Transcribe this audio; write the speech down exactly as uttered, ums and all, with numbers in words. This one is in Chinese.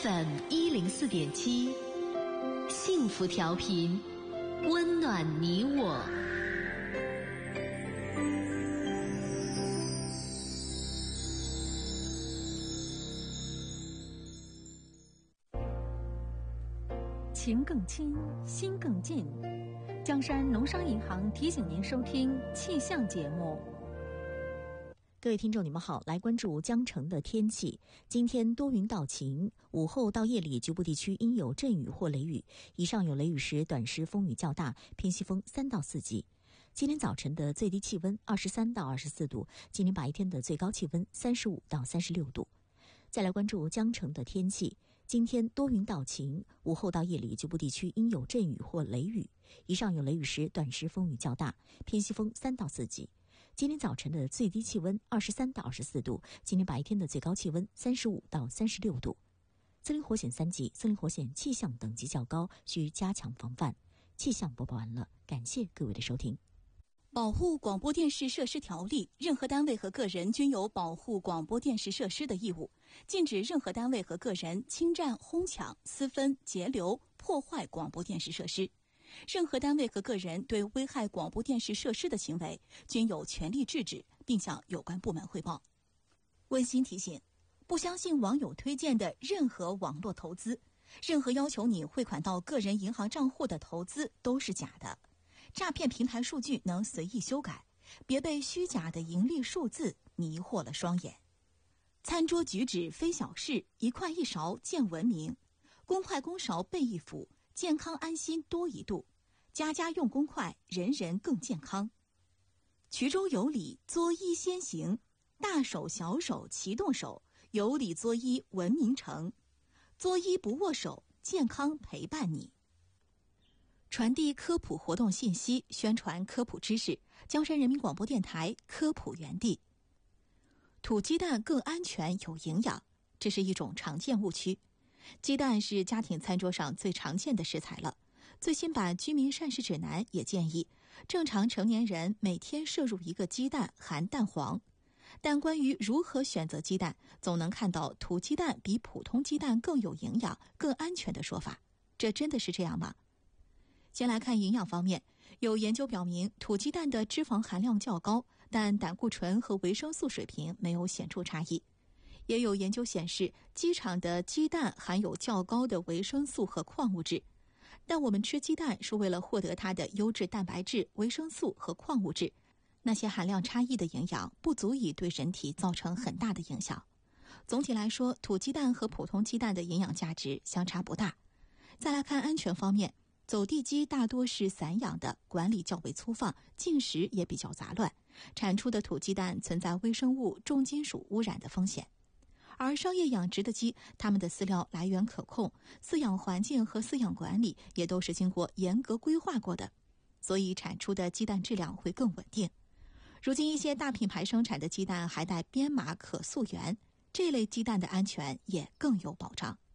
F M 一零四点七，幸福调频，温暖你我。 情更亲，心更近。江山农商银行提醒您收听气象节目。 各位听众你们好，来关注江城的天气。今天多云到晴，午后到夜里局部地区应有阵雨或雷雨，以上有雷雨时短时风雨较大，偏西风三到四级。今天早晨的最低气温二十三到二十四度，今天白天的最高气温三十五到三十六度。再来关注江城的天气，今天多云到晴，午后到夜里局部地区应有阵雨或雷雨，以上有雷雨时短时风雨较大，偏西风三到四级。今天早晨的最低气温二十三到二十四度，今天白天的最高气温三十五到三十六度。森林火险三级，森林火险气象等级较高，需加强防范。气象播报完了，感谢各位的收听。 保护广播电视设施条例，任何单位和个人均有保护广播电视设施的义务，禁止任何单位和个人侵占、哄抢、私分、截留、破坏广播电视设施。任何单位和个人对危害广播电视设施的行为，均有权利制止，并向有关部门汇报。温馨提醒：不相信网友推荐的任何网络投资，任何要求你汇款到个人银行账户的投资都是假的。诈骗平台数据能随意修改，别被虚假的盈利数字迷惑了双眼。餐桌举止非小事，一筷一勺见文明。公筷公勺备一辅，健康安心多一度。家家用公筷，人人更健康。衢州有礼，作揖先行。大手小手齐动手，有礼作揖文明成。作揖不握手，健康陪伴你。传递科普活动信息，宣传科普知识。江山人民广播电台科普园地。土鸡蛋更安全有营养，这是一种常见误区。鸡蛋是家庭餐桌上最常见的食材了。最新版居民膳食指南也建议，正常成年人每天摄入一个鸡蛋含蛋黄。但关于如何选择鸡蛋，总能看到土鸡蛋比普通鸡蛋更有营养、更安全的说法。这真的是这样吗？先来看营养方面，有研究表明，土鸡蛋的脂肪含量较高，但胆固醇和维生素水平没有显著差异。也有研究显示，鸡场的鸡蛋含有较高的维生素和矿物质。但我们吃鸡蛋是为了获得它的优质蛋白质、维生素和矿物质，那些含量差异的营养不足以对人体造成很大的影响。总体来说，土鸡蛋和普通鸡蛋的营养价值相差不大。再来看安全方面，走地鸡大多是散养的，管理较为粗放，进食也比较杂乱，产出的土鸡蛋存在微生物、重金属污染的风险。而商业养殖的鸡，它们的饲料来源可控，饲养环境和饲养管理也都是经过严格规划过的，所以产出的鸡蛋质量会更稳定。如今一些大品牌生产的鸡蛋还带编码可溯源，这类鸡蛋的安全也更有保障。